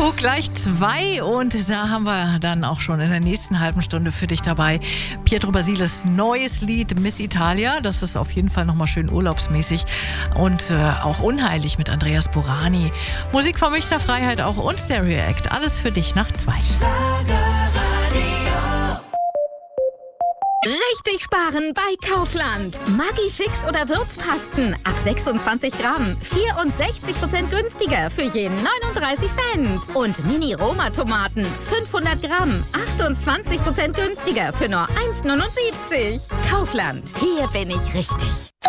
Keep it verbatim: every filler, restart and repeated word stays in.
So, gleich zwei und da haben wir dann auch schon in der nächsten halben Stunde für dich dabei Pietro Basiles neues Lied Miss Italia. Das ist auf jeden Fall nochmal schön urlaubsmäßig und äh, auch unheilig mit Andreas Burani. Musik von Münchner Freiheit auch und Stereo Act. Alles für dich nach zwei. Richtig sparen bei Kaufland. Maggi Fix oder Würzpasten ab sechsundzwanzig Gramm. vierundsechzig Prozent günstiger für jeden neununddreißig Cent. Und Mini-Roma-Tomaten fünfhundert Gramm. achtundzwanzig Prozent günstiger für nur eins neunundsiebzig. Kaufland. Hier bin ich richtig.